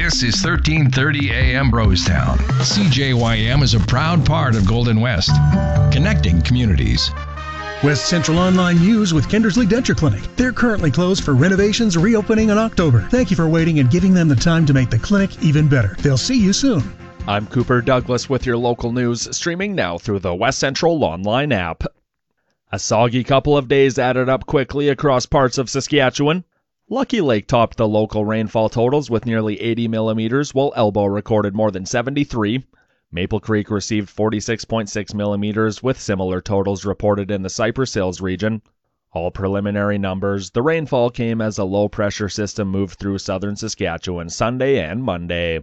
This is 1330 AM Rosetown. CJYM is a proud part of Golden West, connecting communities. West Central Online News with Kindersley Denture Clinic. They're currently closed for renovations, reopening in October. Thank you for waiting and giving them the time to make the clinic even better. They'll see you soon. I'm Cooper Douglas with your local news, streaming now through the West Central Online app. A soggy couple of days added up quickly across parts of Saskatchewan. Lucky Lake topped the local rainfall totals with nearly 80 millimeters, while Elbow recorded more than 73. Maple Creek received 46.6 millimeters, with similar totals reported in the Cypress Hills region. All preliminary numbers, the rainfall came as a low-pressure system moved through southern Saskatchewan Sunday and Monday.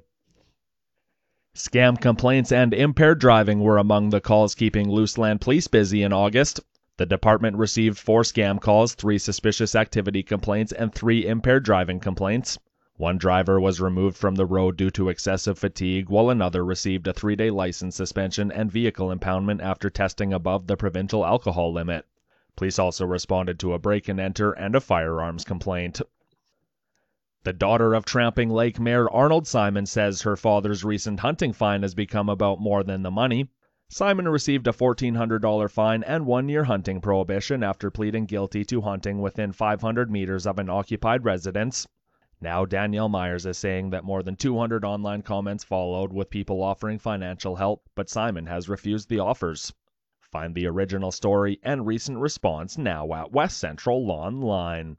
Scam complaints and impaired driving were among the calls keeping Luseland Police busy in August. The department received 4 scam calls, 3 suspicious activity complaints, and 3 impaired driving complaints. One driver was removed from the road due to excessive fatigue, while another received a 3-day license suspension and vehicle impoundment after testing above the provincial alcohol limit. Police also responded to a break-and-enter and a firearms complaint. The daughter of Tramping Lake Mayor Arnold Simon says her father's recent hunting fine has become about more than the money. Simon received a $1,400 fine and 1-year hunting prohibition after pleading guilty to hunting within 500 meters of an occupied residence. Now Danielle Myers is saying that more than 200 online comments followed with people offering financial help, but Simon has refused the offers. Find the original story and recent response now at West Central Online.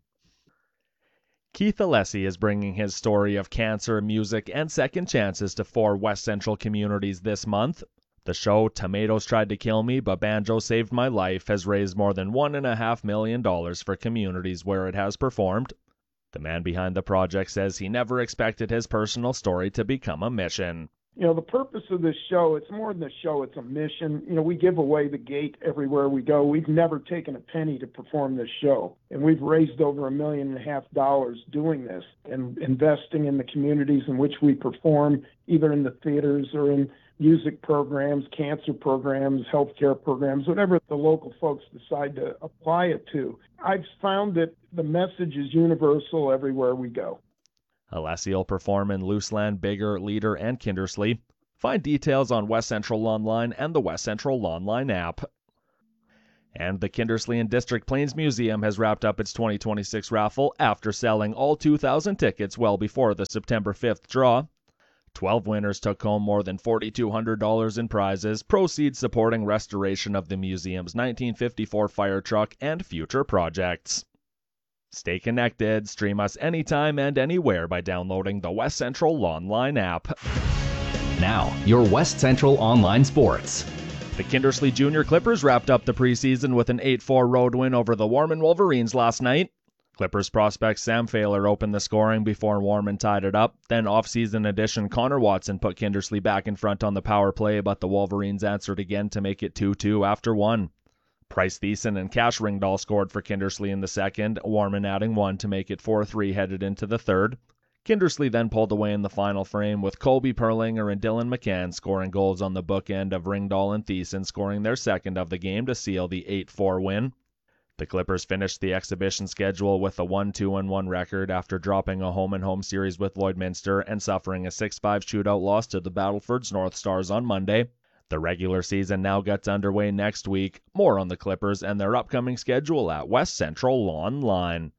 Keith Alessi is bringing his story of cancer, music, and second chances to 4 West Central communities this month. The show, Tomatoes Tried to Kill Me, but Banjo Saved My Life, has raised more than $1.5 million for communities where it has performed. The man behind the project says he never expected his personal story to become a mission. The purpose of this show, it's more than a show, it's a mission. We give away the gate everywhere we go. We've never taken a penny to perform this show. And we've raised over $1.5 million doing this and investing in the communities in which we perform, either in the theaters or in music programs, cancer programs, healthcare programs, whatever the local folks decide to apply it to. I've found that the message is universal everywhere we go. Alessi will perform in Luseland, Bigger, Leader, and Kindersley. Find details on West Central Online and the West Central Online app. And the Kindersley and District Plains Museum has wrapped up its 2026 raffle after selling all 2,000 tickets well before the September 5th draw. 12 winners took home more than $4,200 in prizes, proceeds supporting restoration of the museum's 1954 fire truck and future projects. Stay connected, stream us anytime and anywhere by downloading the West Central Online app. Now, your West Central Online sports. The Kindersley Junior Clippers wrapped up the preseason with an 8-4 road win over the Warman Wolverines last night. Clippers prospect Sam Failer opened the scoring before Warman tied it up. Then off-season addition Connor Watson put Kindersley back in front on the power play, but the Wolverines answered again to make it 2-2 after 1. Price Thiessen and Cash Ringdahl scored for Kindersley in the second, Warman adding 1 to make it 4-3 headed into the third. Kindersley then pulled away in the final frame with Colby Perlinger and Dylan McCann scoring goals on the bookend of Ringdahl and Thiessen scoring their second of the game to seal the 8-4 win. The Clippers finished the exhibition schedule with a 1-2-1 record after dropping a home-and-home series with Lloydminster and suffering a 6-5 shootout loss to the Battlefords North Stars on Monday. The regular season now gets underway next week. More on the Clippers and their upcoming schedule at West Central Online.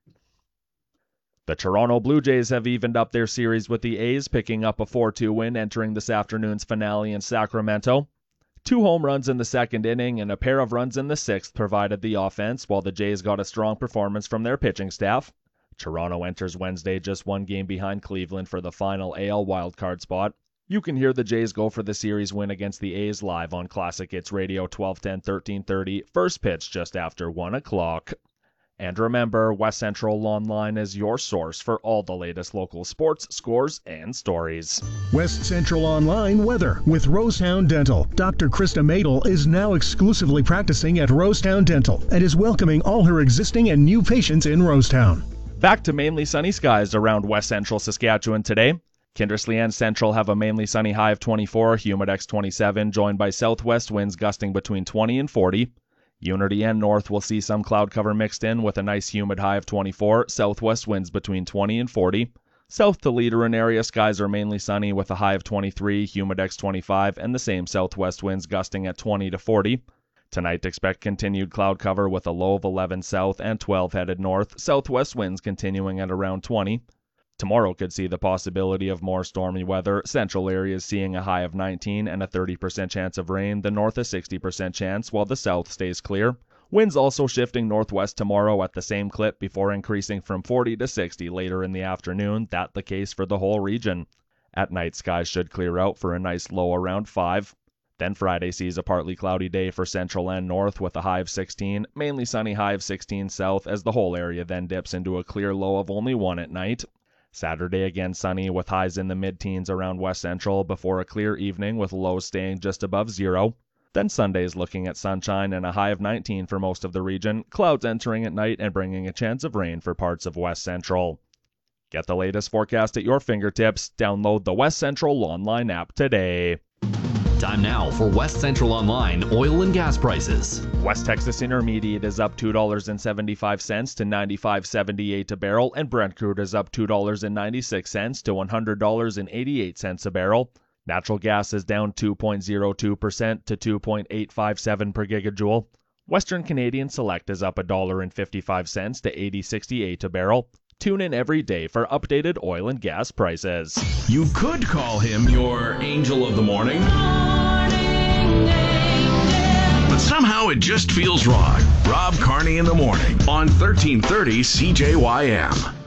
The Toronto Blue Jays have evened up their series with the A's, picking up a 4-2 win entering this afternoon's finale in Sacramento. 2 home runs in the second inning and a pair of runs in the sixth provided the offense, while the Jays got a strong performance from their pitching staff. Toronto enters Wednesday just 1 game behind Cleveland for the final AL wildcard spot. You can hear the Jays go for the series win against the A's live on Classic Hits Radio 1210 1330, first pitch just after 1 o'clock. And remember, West Central Online is your source for all the latest local sports, scores, and stories. West Central Online weather with Rosetown Dental. Dr. Krista Madel is now exclusively practicing at Rosetown Dental and is welcoming all her existing and new patients in Rosetown. Back to mainly sunny skies around West Central Saskatchewan today. Kindersley and Central have a mainly sunny high of 24, Humidex 27, joined by southwest winds gusting between 20 and 40. Unity and North will see some cloud cover mixed in with a nice humid high of 24, southwest winds between 20 and 40. South to Leader area, skies are mainly sunny with a high of 23, humidex 25, and the same southwest winds gusting at 20 to 40. Tonight, expect continued cloud cover with a low of 11 south and 12 headed north, southwest winds continuing at around 20. Tomorrow could see the possibility of more stormy weather, central areas seeing a high of 19 and a 30% chance of rain, the north a 60% chance, while the south stays clear. Winds also shifting northwest tomorrow at the same clip before increasing from 40 to 60 later in the afternoon, that the case for the whole region. At night, skies should clear out for a nice low around 5. Then Friday sees a partly cloudy day for central and north with a high of 16, mainly sunny high of 16 south as the whole area then dips into a clear low of only 1 at night. Saturday again sunny with highs in the mid-teens around west central before a clear evening with lows staying just above 0. Then Sunday's looking at sunshine and a high of 19 for most of the region, clouds entering at night and bringing a chance of rain for parts of west central. Get the latest forecast at your fingertips. Download the West Central Online app today. Time now for West Central Online oil and gas prices. West Texas Intermediate is up $2.75 to $95.78 a barrel, and Brent crude is up $2.96 to $100.88 a barrel. Natural gas is down 2.02% to 2.857 per gigajoule. Western Canadian Select is up $1.55 to $80.68 a barrel. Tune in every day for updated oil and gas prices. You could call him your angel of the morning, but somehow it just feels wrong. Rob Carney in the morning on 1330 CJYM.